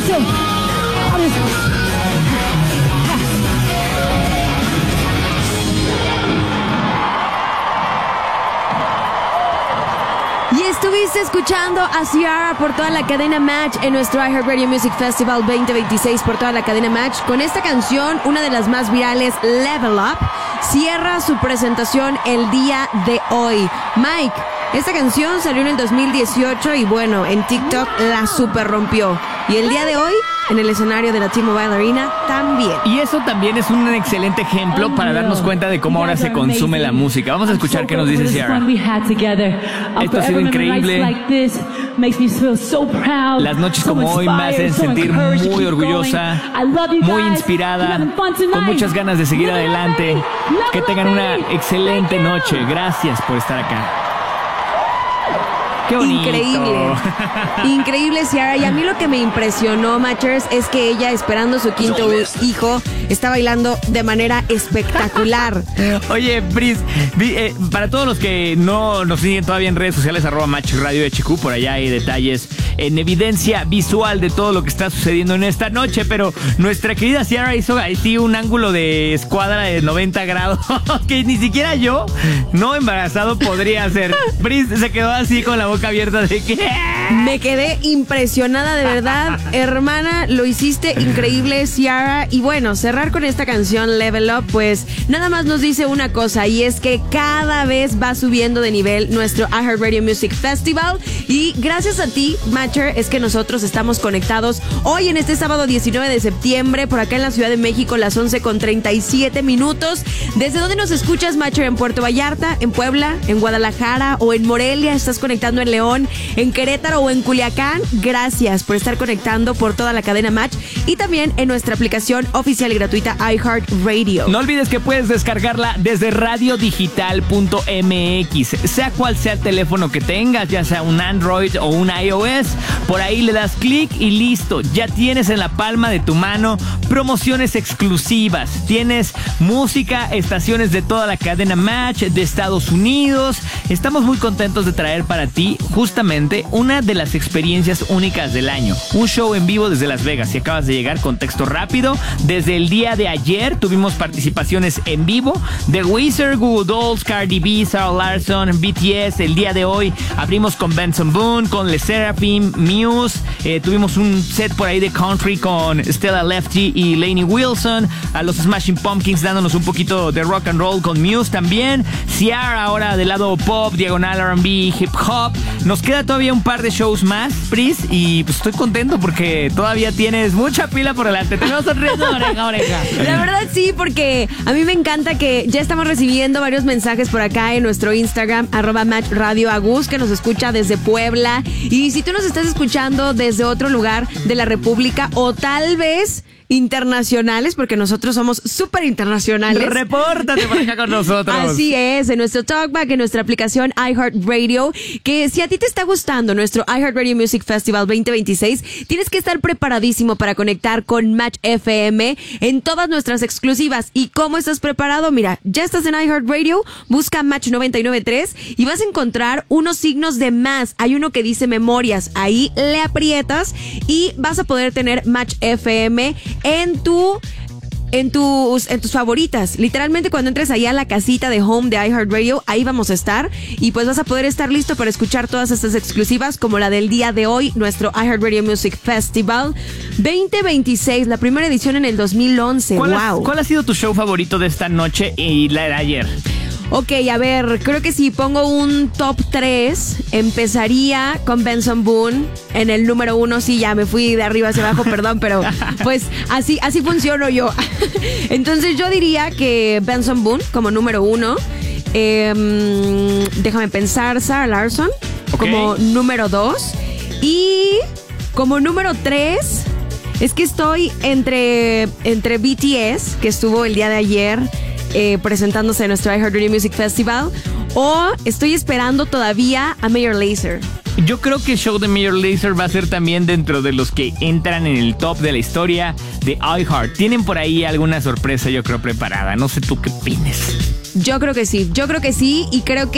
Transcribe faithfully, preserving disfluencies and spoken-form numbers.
atención. Y estuviste escuchando a Ciara por toda la cadena Match en nuestro iHeartRadio Music Festival veinte veintiséis por toda la cadena Match. Con esta canción, una de las más virales, Level Up, cierra su presentación el día de hoy. Mike, esta canción salió en el dos mil dieciocho y bueno, en TikTok la super rompió. Y el día de hoy, en el escenario de la T-Mobile Arena, también. Y eso también es un excelente ejemplo para darnos cuenta de cómo ahora se consume la música. Vamos a escuchar qué nos dice Ciara. Esto ha sido increíble. Las noches como hoy me hacen sentir muy orgullosa, muy inspirada, con muchas ganas de seguir adelante. Que tengan una excelente noche. Gracias por estar acá. Qué bonito. Increíble. Increíble, Ciara. Y a mí lo que me impresionó, Matchers, es que ella, esperando su quinto hijo, está bailando de manera espectacular. Oye, Pris, eh, para todos los que no nos siguen todavía en redes sociales, arroba Match Radio H Q, por allá hay detalles en evidencia visual de todo lo que está sucediendo en esta noche, pero nuestra querida Ciara hizo ahí un ángulo de escuadra de noventa grados que ni siquiera yo, no embarazado, podría hacer. Pris se quedó así con la boca abierta de que... Me quedé impresionada, de verdad. Hermana, lo hiciste increíble, Ciara. Y bueno, cerrar con esta canción Level Up, pues nada más nos dice una cosa, y es que cada vez va subiendo de nivel nuestro iHeartRadio Music Festival. Y gracias a ti, Matcher, es que nosotros estamos conectados hoy en este sábado diecinueve de septiembre, por acá en la Ciudad de México, las once con treinta y siete minutos. ¿Desde dónde nos escuchas, Matcher? ¿En Puerto Vallarta, en Puebla, en Guadalajara o en Morelia? ¿Estás conectando en León, en Querétaro o en Culiacán? Gracias por estar conectando por toda la cadena Match y también en nuestra aplicación oficial y gratuita iHeartRadio. No olvides que puedes descargarla desde radio digital punto m x, sea cual sea el teléfono que tengas, ya sea un Android o un iOS. Por ahí le das clic y listo, ya tienes en la palma de tu mano promociones exclusivas, tienes música, estaciones de toda la cadena Match de Estados Unidos. Estamos muy contentos de traer para ti justamente una de las experiencias únicas del año, un show en vivo desde Las Vegas. Si acabas de llegar, contexto rápido, desde el día de ayer tuvimos participaciones en vivo de Weezer, Goo Goo Dolls, Cardi B, Sarah Larsson, B T S. El día de hoy abrimos con Benson Boone, con Le Seraphim, Muse, eh, tuvimos un set por ahí de country con Stella Lefty y Lainey Wilson, a los Smashing Pumpkins dándonos un poquito de rock and roll con Muse también, Ciara ahora del lado pop, diagonal R and B, hip hop. Nos queda todavía un par de shows más, Pris, y pues estoy contento porque todavía tienes mucha pila por delante. Te veo sonriendo oreja a oreja. La verdad sí, porque a mí me encanta que ya estamos recibiendo varios mensajes por acá en nuestro Instagram, arroba Match Radio Agus, que nos escucha desde Puebla. Y si tú nos estás escuchando desde otro lugar de la República o tal vez internacionales, porque nosotros somos súper internacionales. Repórtate por acá con nosotros. Así es, en nuestro Talkback, en nuestra aplicación iHeartRadio, que si a ti te está gustando nuestro iHeartRadio Music Festival veinte veintiséis, tienes que estar preparadísimo para conectar con Match F M en todas nuestras exclusivas. ¿Y cómo estás preparado? Mira, ya estás en iHeartRadio, busca Match noventa y nueve punto tres y vas a encontrar unos signos de más. Hay uno que dice memorias, ahí le aprietas y vas a poder tener Match F M en tu en tus en tus favoritas. Literalmente cuando entres allá a la casita de home de iHeartRadio, ahí vamos a estar y pues vas a poder estar listo para escuchar todas estas exclusivas como la del día de hoy, nuestro iHeartRadio Music Festival veinte veintiséis, la primera edición en el dos mil once. ¿Cuál, wow. ha, ¿Cuál ha sido tu show favorito de esta noche y la de ayer? Ok, a ver, creo que si pongo un top tres, empezaría con Benson Boone en el número uno. Sí, ya me fui de arriba hacia abajo, perdón, pero pues así, así funciono yo. Entonces yo diría que Benson Boone como número uno. Eh, déjame pensar, Sarah Larsson okay. como número dos. Y como número tres, es que estoy entre, entre B T S, que estuvo el día de ayer Eh, presentándose en nuestro iHeartRadio Music Festival, o estoy esperando todavía a Major Lazer. Yo creo que el show de Major Lazer va a ser también dentro de los que entran en el top de la historia de iHeart. Tienen por ahí alguna sorpresa, yo creo, preparada. No sé tú qué opines. Yo creo que sí, yo creo que sí y creo que